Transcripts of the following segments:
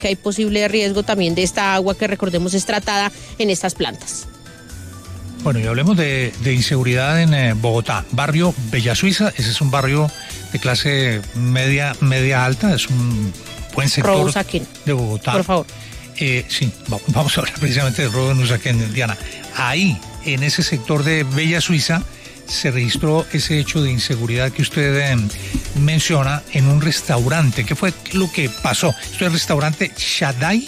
que hay posible riesgo también de esta agua que recordemos es tratada en estas plantas. Bueno, y hablemos de inseguridad en Bogotá. Barrio Bella Suiza, ese es un barrio de clase media alta, es un buen sector de Bogotá. Por favor. Sí, vamos a hablar precisamente del robo en Usaquén, Diana. Ahí, en ese sector de Bella Suiza, se registró ese hecho de inseguridad que usted menciona en un restaurante. ¿Qué fue lo que pasó? ¿Esto es el restaurante Shaddai?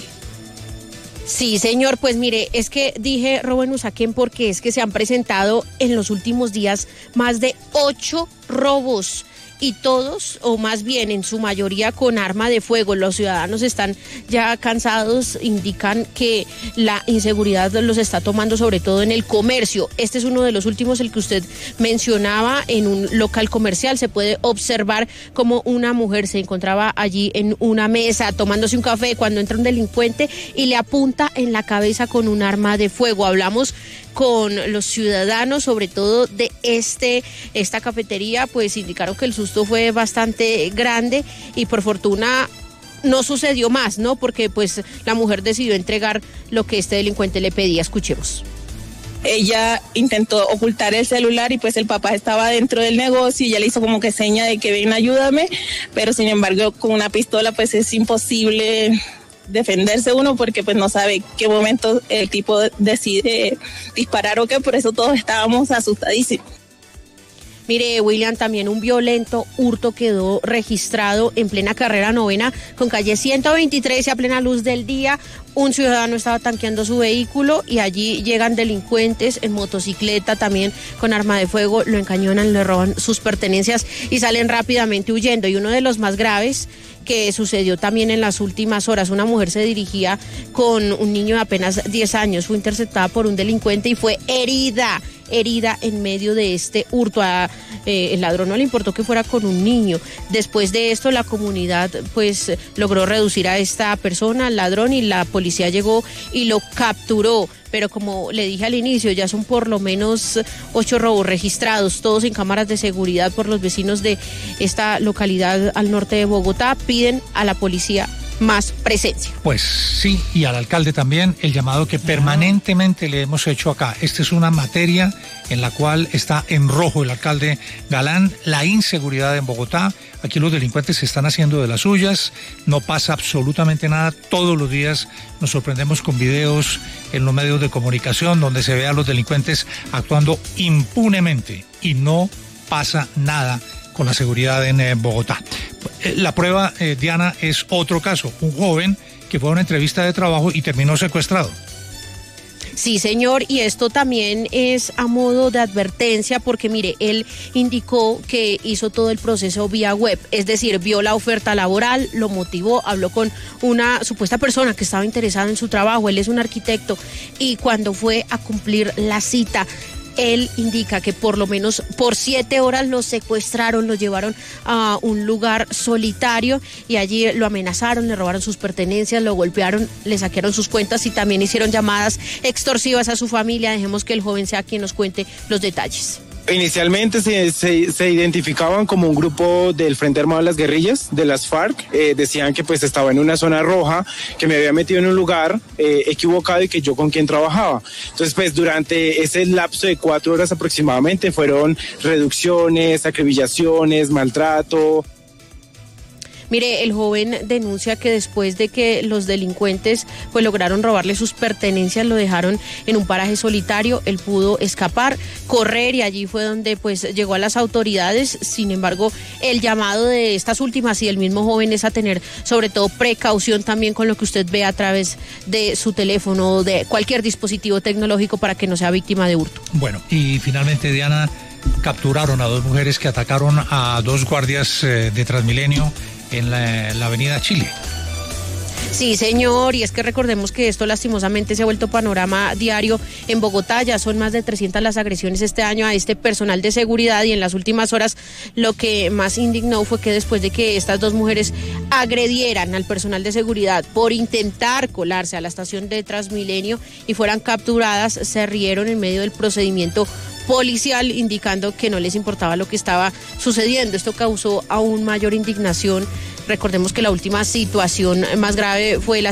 Sí, señor, pues mire, es que dije robo en Usaquén porque es que se han presentado en los últimos días más de 8 robos. Y todos, o más bien en su mayoría, con arma de fuego. Los ciudadanos están ya cansados, indican que la inseguridad los está tomando sobre todo en el comercio. Este es uno de los últimos, el que usted mencionaba, en un local comercial. Se puede observar como una mujer se encontraba allí en una mesa tomándose un café cuando entra un delincuente y le apunta en la cabeza con un arma de fuego. Hablamos con los ciudadanos, sobre todo de esta cafetería, pues indicaron que el susto fue bastante grande y por fortuna no sucedió más, ¿no? Porque pues la mujer decidió entregar lo que este delincuente le pedía. Escuchemos. Ella intentó ocultar el celular y pues el papá estaba dentro del negocio y ella le hizo como que seña de que ven, ayúdame, pero sin embargo con una pistola pues es imposible defenderse uno porque pues no sabe qué momento el tipo decide disparar o qué, por eso todos estábamos asustadísimos. Mire, William, también un violento hurto quedó registrado en plena carrera novena con calle 123 y a plena luz del día. Un ciudadano estaba tanqueando su vehículo y allí llegan delincuentes en motocicleta, también con arma de fuego, lo encañonan, le roban sus pertenencias y salen rápidamente huyendo. Y uno de los más graves que sucedió también en las últimas horas, una mujer se dirigía con un niño de apenas 10 años, fue interceptada por un delincuente y fue herida en medio de este hurto. El ladrón no le importó que fuera con un niño. Después de esto la comunidad pues logró reducir a esta persona, al ladrón, y la policía llegó y lo capturó. Pero como le dije al inicio, ya son por lo menos 8 robos registrados, todos en cámaras de seguridad por los vecinos de esta localidad al norte de Bogotá. Piden a la policía más presencia. Pues sí, y al alcalde también, el llamado que permanentemente le hemos hecho acá. Esta es una materia en la cual está en rojo el alcalde Galán, la inseguridad en Bogotá. Aquí los delincuentes se están haciendo de las suyas, no pasa absolutamente nada. Todos los días nos sorprendemos con videos en los medios de comunicación donde se ve a los delincuentes actuando impunemente y no pasa nada con la seguridad en Bogotá. La prueba, Diana, es otro caso, un joven que fue a una entrevista de trabajo y terminó secuestrado. Sí, señor, y esto también es a modo de advertencia porque, mire, él indicó que hizo todo el proceso vía web, es decir, vio la oferta laboral, lo motivó, habló con una supuesta persona que estaba interesada en su trabajo, él es un arquitecto, y cuando fue a cumplir la cita, él indica que por lo menos por 7 horas lo secuestraron, lo llevaron a un lugar solitario y allí lo amenazaron, le robaron sus pertenencias, lo golpearon, le saquearon sus cuentas y también hicieron llamadas extorsivas a su familia. Dejemos que el joven sea quien nos cuente los detalles. Inicialmente se identificaban como un grupo del Frente Armado de las Guerrillas, de las FARC. Decían que pues estaba en una zona roja, que me había metido en un lugar equivocado y que yo con quién trabajaba. Entonces pues durante ese lapso de 4 horas aproximadamente fueron reducciones, acribillaciones, maltrato. Mire, el joven denuncia que después de que los delincuentes pues lograron robarle sus pertenencias, lo dejaron en un paraje solitario, él pudo escapar, correr y allí fue donde pues llegó a las autoridades. Sin embargo, el llamado de estas últimas y del mismo joven es a tener sobre todo precaución también con lo que usted ve a través de su teléfono o de cualquier dispositivo tecnológico para que no sea víctima de hurto. Bueno, y finalmente, Diana, capturaron a 2 mujeres que atacaron a 2 guardias de Transmilenio en la avenida Chile. Sí, señor, y es que recordemos que esto lastimosamente se ha vuelto panorama diario en Bogotá. Ya son más de 300 las agresiones este año a este personal de seguridad y en las últimas horas lo que más indignó fue que después de que estas 2 mujeres agredieran al personal de seguridad por intentar colarse a la estación de Transmilenio y fueran capturadas, se rieron en medio del procedimiento policial, indicando que no les importaba lo que estaba sucediendo. Esto causó aún mayor indignación Recordemos que la última situación más grave fue el